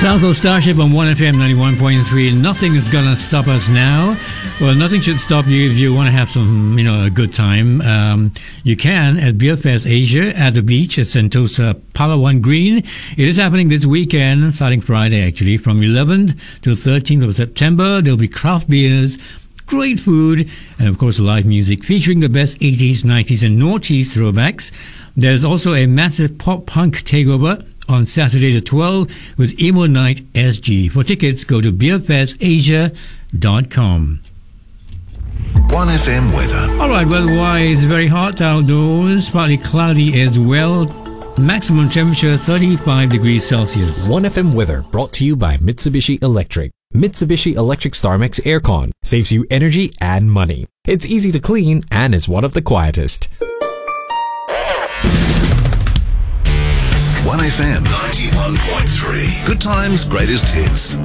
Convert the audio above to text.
Southwell Starship on 1FM 91.3. Nothing is gonna stop us now. Well, nothing should stop you if you want to have some, a good time. You can at Beerfest Asia at the beach at Sentosa Palawan Green. It is happening this weekend, starting Friday actually, from 11th to 13th of September. There'll be craft beers, great food, and of course live music featuring the best 80s, 90s and noughties throwbacks. There's also a massive pop-punk takeover on Saturday the 12th with Emo Night SG. For tickets, go to beerfestasia.com. 1FM weather. Alright, well, why it's very hot outdoors, partly cloudy as well. Maximum temperature 35 degrees Celsius. 1FM weather brought to you by Mitsubishi Electric. Mitsubishi Electric StarMax Aircon saves you energy and money. It's easy to clean and is one of the quietest. 1FM 91.3. Good times, greatest hits.